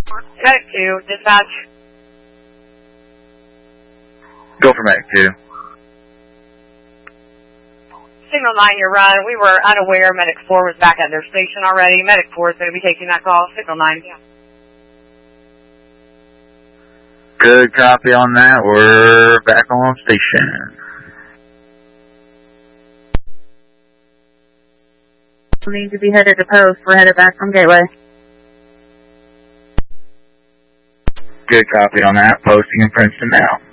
Medic 2, dispatch. Go for Medic 2. Signal 9, you're run. We were unaware Medic 4 was back at their station already. Medic 4 is going to be taking that call. Signal 9. Yeah. Good copy on that. We're back on station. We need to be headed to post. We're headed back from Gateway. Good copy on that. Posting in Princeton now.